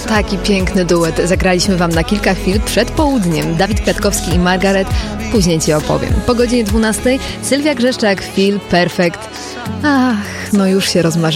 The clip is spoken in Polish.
taki piękny duet. Zagraliśmy wam na kilka chwil przed południem. Dawid Kwiatkowski i Margaret. Później ci opowiem. Po godzinie 12 Sylwia Grzeszczak, Feel Perfect. Ach, no już się rozmarzy.